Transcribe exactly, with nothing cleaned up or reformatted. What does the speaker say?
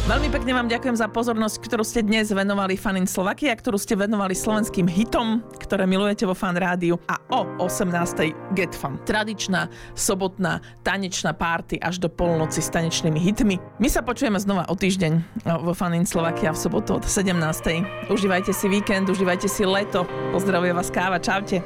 Veľmi pekne vám ďakujem za pozornosť, ktorú ste dnes venovali Fun in Slovakia, ktorú ste venovali slovenským hitom, ktoré milujete vo Fan rádiu, a o osemnástej Get Fun. Tradičná sobotná tanečná party až do polnoci s tanečnými hitmi. My sa počujeme znova o týždeň vo Fun in Slovakia v sobotu od sedemnástej. Užívajte si víkend, užívajte si leto. Pozdravuje vás Káva, čaute.